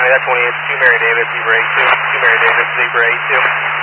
County, that's 20, it's 2 Mary Davis, Zebra 82, 2 Mary Davis, Zebra 82.